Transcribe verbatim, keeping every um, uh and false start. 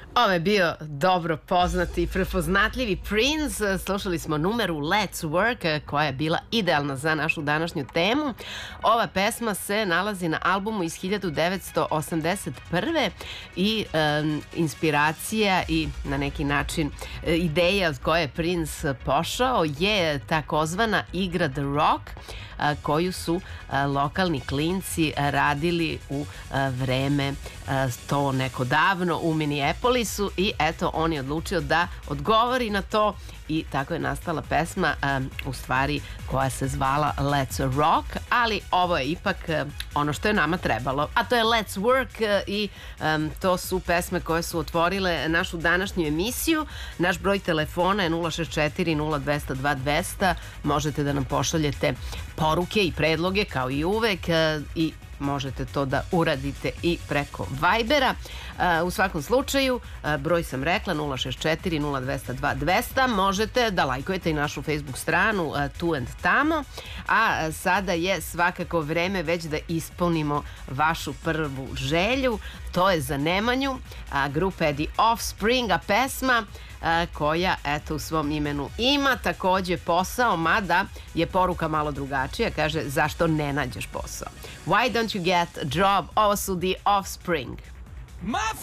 Ovo je bio dobro poznati i prepoznatljivi Prince. Slušali smo numeru Let's Work koja je bila idealna za našu današnju temu. Ova pesma se nalazi na albumu iz hiljadu devetsto osamdeset prve i um, inspiracija i na neki način ideja od koje je Prince pošao je takozvana igra The Rock koju su lokalni klinci radili u vreme to neko davno u Minneapolisu i eto on je odlučio da odgovori na to i tako je nastala pesma um, u stvari koja se zvala Let's Rock, ali ovo je ipak um, ono što je nama trebalo, a to je Let's Work uh, i um, to su pesme koje su otvorile našu današnju emisiju. Naš broj telefona je nula šest četiri nula dva zero dva dva zero zero. Možete da nam pošaljete poruke i predloge kao i uvek uh, i možete to da uradite i preko Vibera. Uh, u svakom slučaju, uh, broj sam rekla nula šest četiri nula dva zero dva dva zero zero. Možete da lajkujete i našu Facebook stranu uh, Tu and Tamo. A uh, sada je svakako vreme već da ispunimo vašu prvu želju. To je za Nemanju, a grupe The Offspring, a pesma a, koja eto u svom imenu ima takođe posao, mada je poruka malo drugačija, kaže zašto ne nađeš posao. Why don't you get a job? Ovo su The Offspring.